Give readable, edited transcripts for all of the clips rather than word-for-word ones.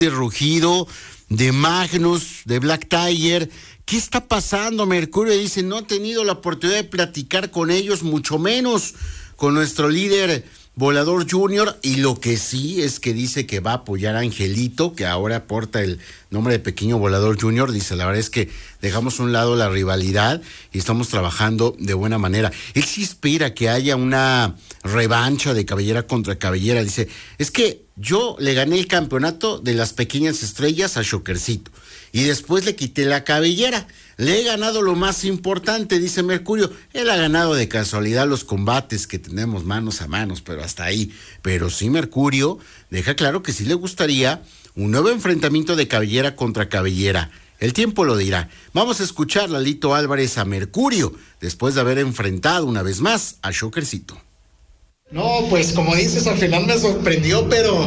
de Rugido, de Magnus, de Black Tiger. ¿Qué está pasando? Mercurio dice, no he tenido la oportunidad de platicar con ellos, mucho menos con nuestro líder Volador Junior, y lo que sí es que dice que va a apoyar a Angelito, que ahora porta el nombre de Pequeño Volador Junior. Dice, la verdad es que dejamos a un lado la rivalidad y estamos trabajando de buena manera. Él sí espera que haya una revancha de cabellera contra cabellera. Dice, es que yo le gané el campeonato de las pequeñas estrellas a Shockercito y después le quité la cabellera. Le he ganado lo más importante, dice Mercurio. Él ha ganado de casualidad los combates que tenemos manos a manos, pero hasta ahí. Pero sí, Mercurio deja claro que sí le gustaría un nuevo enfrentamiento de cabellera contra cabellera. El tiempo lo dirá. Vamos a escuchar, Lalito Álvarez, a Mercurio, después de haber enfrentado una vez más a Shockercito. No, pues como dices, al final me sorprendió, pero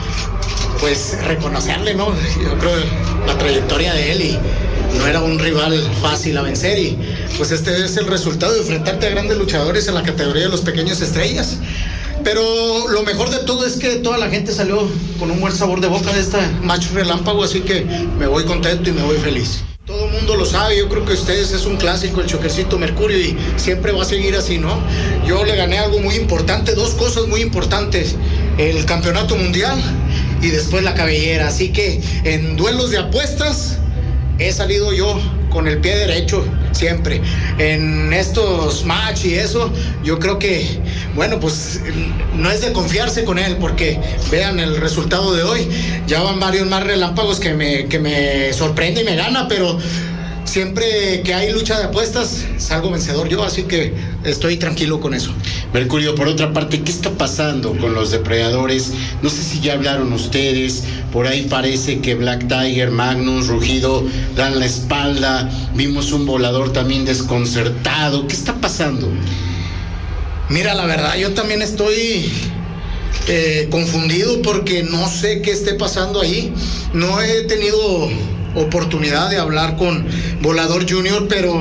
pues reconocerle, ¿no? Yo creo la trayectoria de él, y no era un rival fácil a vencer, y pues este es el resultado de enfrentarte a grandes luchadores en la categoría de los pequeños estrellas. Pero lo mejor de todo es que toda la gente salió con un buen sabor de boca de este match relámpago, así que me voy contento y me voy feliz. Todo el mundo lo sabe, yo creo que ustedes es un clásico el Shockercito Mercurio y siempre va a seguir así, ¿no? Yo le gané algo muy importante, dos cosas muy importantes, el campeonato mundial y después la cabellera, así que en duelos de apuestas he salido yo con el pie derecho siempre. En estos match y eso, yo creo que, bueno, pues no es de confiarse con él, porque vean el resultado de hoy. Ya van varios más relámpagos que me sorprende y me gana, pero siempre que hay lucha de apuestas, salgo vencedor yo, así que estoy tranquilo con eso. Mercurio, por otra parte, ¿qué está pasando con los depredadores? No sé si ya hablaron ustedes, por ahí parece que Black Tiger, Magnus, Rugido dan la espalda, vimos un Volador también desconcertado. ¿Qué está pasando? Mira, la verdad, yo también estoy confundido porque no sé qué esté pasando ahí. No he tenido oportunidad de hablar con Volador Junior, pero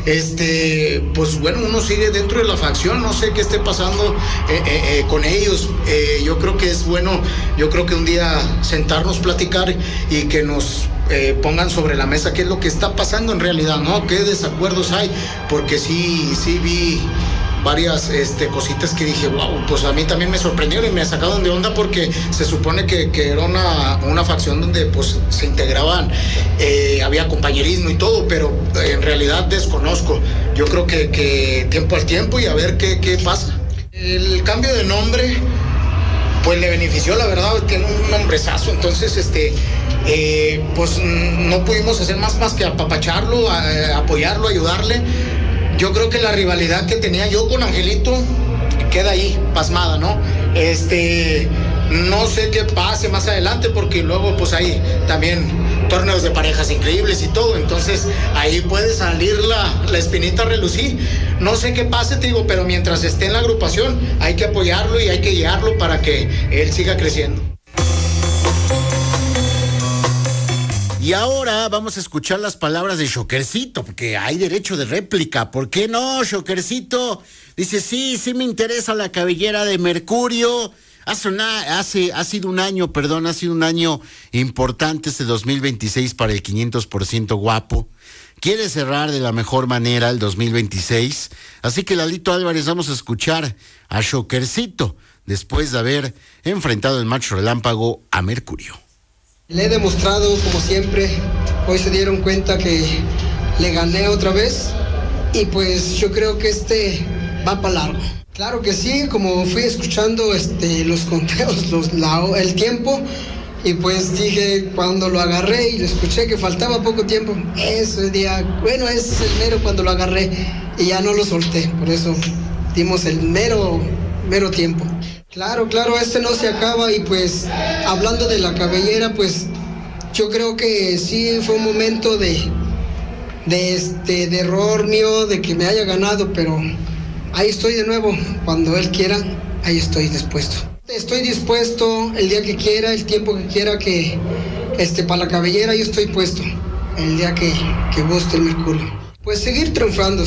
pues bueno, uno sigue dentro de la facción, no sé qué esté pasando con ellos. Yo creo que es bueno, yo creo que un día sentarnos, platicar y que nos pongan sobre la mesa qué es lo que está pasando en realidad, ¿no? Qué desacuerdos hay, porque sí vi varias cositas que dije, wow, pues a mí también me sorprendieron y me sacaron de onda, porque se supone que era una facción donde pues se integraban, había compañerismo y todo, pero en realidad desconozco. Yo creo que tiempo al tiempo y a ver qué pasa. El cambio de nombre pues le benefició, la verdad, tiene un nombrezazo, entonces pues no pudimos hacer más que apapacharlo, apoyarlo, ayudarle. Yo creo que la rivalidad que tenía yo con Angelito queda ahí, pasmada, ¿no? No sé qué pase más adelante, porque luego pues hay también torneos de parejas increíbles y todo, entonces ahí puede salir la espinita a relucir. No sé qué pase, te digo, pero mientras esté en la agrupación hay que apoyarlo y hay que guiarlo para que él siga creciendo. Y ahora vamos a escuchar las palabras de Shockercito, porque hay derecho de réplica. ¿Por qué no, Shockercito? Dice, sí me interesa la cabellera de Mercurio. Ha sido un año importante este 2026 para el 500% guapo. Quiere cerrar de la mejor manera el 2026. Así que, Lalito Álvarez, vamos a escuchar a Shockercito después de haber enfrentado el match relámpago a Mercurio. Le he demostrado, como siempre, hoy se dieron cuenta que le gané otra vez y pues yo creo que va para largo. Claro que sí, como fui escuchando los conteos, el tiempo, y pues dije, cuando lo agarré y le escuché que faltaba poco tiempo, ese día, bueno, es el mero cuando lo agarré y ya no lo solté, por eso dimos el mero tiempo. Claro, no se acaba, y pues hablando de la cabellera, pues yo creo que sí fue un momento de error mío, de que me haya ganado, pero ahí estoy de nuevo, cuando él quiera, ahí estoy dispuesto. Estoy dispuesto el día que quiera, el tiempo que quiera, que para la cabellera yo estoy puesto, el día que guste el Mercurio. Pues seguir triunfando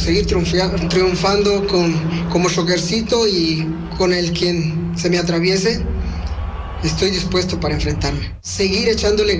como Shockercito, y con el quien se me atraviese, estoy dispuesto para enfrentarme. Seguir echándole